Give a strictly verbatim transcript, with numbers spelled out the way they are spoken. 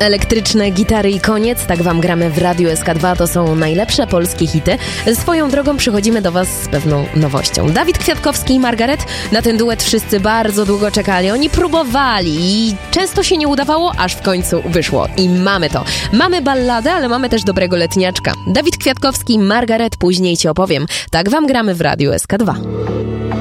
Elektryczne gitary i koniec, tak wam gramy w Radiu S K dwa, to są najlepsze polskie hity. Swoją drogą przychodzimy do was z pewną nowością. Dawid Kwiatkowski i Margaret, na ten duet wszyscy bardzo długo czekali. Oni próbowali i często się nie udawało, aż w końcu wyszło. I mamy to. Mamy balladę, ale mamy też dobrego letniaczka. Dawid Kwiatkowski i Margaret, później ci opowiem. Tak wam gramy w Radiu S K dwa.